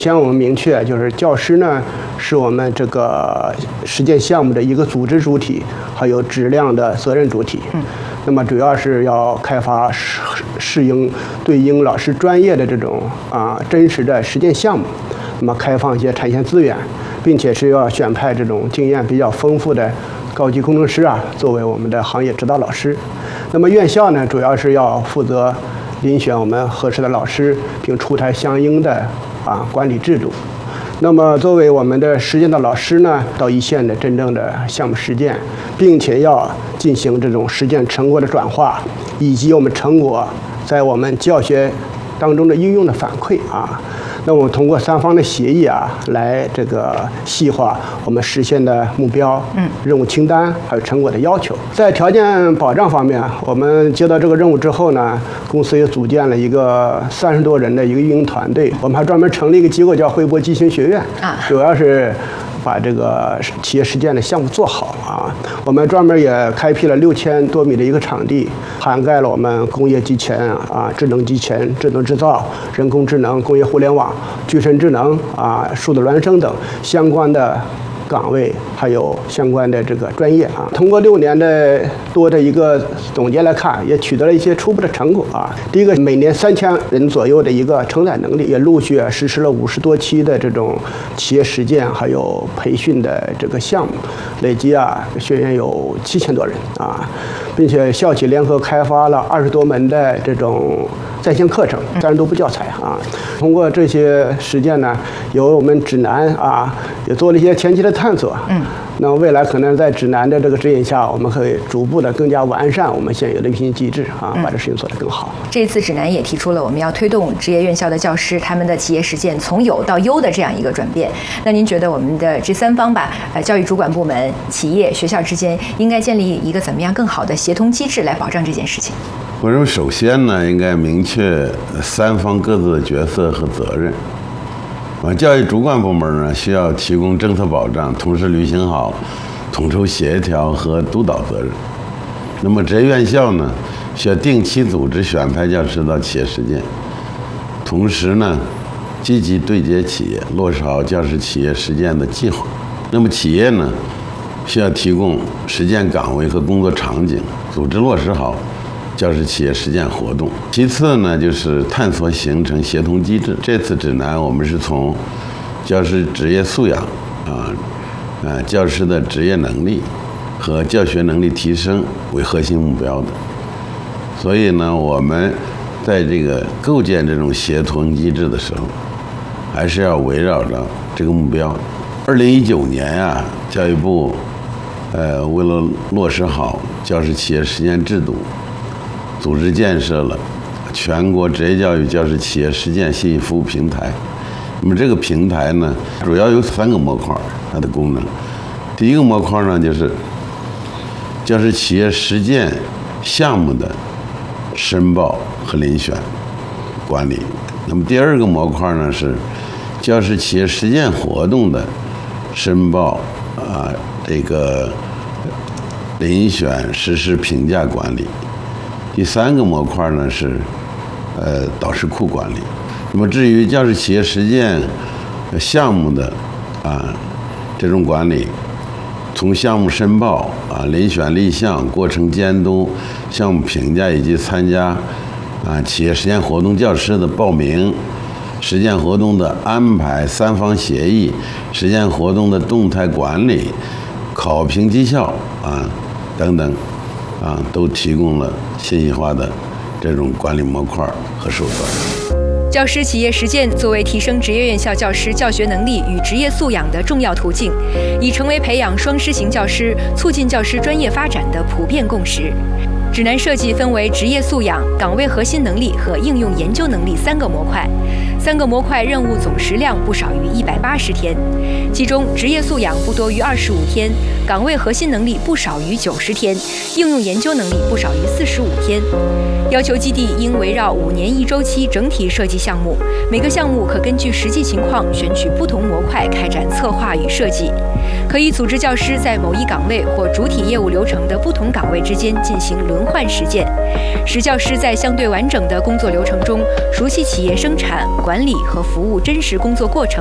先我们明确，就是教师呢是我们这个实践项目的一个组织主体，还有质量的责任主体。那么主要是要开发对应老师专业的这种真实的实践项目，那么开放一些产线资源，并且是要选派这种经验比较丰富的高级工程师作为我们的行业指导老师。那么院校呢，主要是要负责遴选我们合适的老师，并出台相应的管理制度。那么作为我们的实践的老师呢，到一线的真正的项目实践，并且要进行这种实践成果的转化，以及我们成果在我们教学当中的应用的反馈那我们通过3方的协议来这个细化我们实现的目标、任务清单还有成果的要求。在条件保障方面，我们接到这个任务之后呢，公司也组建了一个30多人的一个运营团队，我们还专门成立一个机构叫汇博基型学院，主要是把这个企业实践的项目做好我们专门也开辟了6000多米的一个场地，涵盖了我们工业机前智能机前、智能制造、人工智能、工业互联网、具身智能数字孪生等相关的岗位，还有相关的这个专业通过6年的多的一个总结来看，也取得了一些初步的成果第一个，每年3000人左右的一个承载能力，也陆续实施了50多期的这种企业实践还有培训的这个项目，累计学员有7000多人并且校企联合开发了20多门的这种在线课程，30多部教材通过这些实践呢，有我们指南也做了一些前期的探索。那未来可能在指南的这个指引下，我们可以逐步的更加完善我们现有的运行机制把这事情做得更好。 这次指南也提出了我们要推动职业院校的教师他们的企业实践从有到优的这样一个转变。那您觉得我们的这3方教育主管部门、企业、学校之间应该建立一个怎么样更好的协同机制来保障这件事情？ 我认为首先呢，应该明确3方各自的角色和责任。教育主管部门呢，需要提供政策保障，同时履行好统筹协调和督导责任。那么职业院校呢，需要定期组织选派教师到企业实践，同时呢，积极对接企业，落实好教师企业实践的计划。那么企业呢，需要提供实践岗位和工作场景，组织落实好教师企业实践活动。其次呢，就是探索形成协同机制。这次指南我们是从教师职业素养教师的职业能力和教学能力提升为核心目标的。所以呢，我们在这个构建这种协同机制的时候，还是要围绕着这个目标。2019年教育部为了落实好教师企业实践制度，组织建设了全国职业教育教师企业实践信息服务平台。那么这个平台呢，主要有3个模块，它的功能。第一个模块呢，就是教师企业实践项目的申报和遴选管理。那么第2个模块呢，是教师企业实践活动的申报这个遴选、实施、评价管理。第3个模块呢是导师库管理。那么至于教师企业实践项目的这种管理，从项目申报遴选立项、过程监督、项目评价以及参加企业实践活动教师的报名、实践活动的安排、3方协议、实践活动的动态管理、考评绩效等等都提供了信息化的这种管理模块和手段。 教师企业实践作为提升职业院校教师教学能力与职业素养的重要途径，已成为培养双师型教师、促进教师专业发展的普遍共识。指南设计分为职业素养、岗位核心能力和应用研究能力3个模块，3个模块任务总时量不少于180天，其中职业素养不多于25天，岗位核心能力不少于90天，应用研究能力不少于45天。要求基地应围绕5年1周期整体设计项目，每个项目可根据实际情况选取不同模块开展策划与设计。 可以组织教师在某一岗位或主体业务流程的不同岗位之间进行轮换实践，使教师在相对完整的工作流程中熟悉企业生产、管理和服务真实工作过程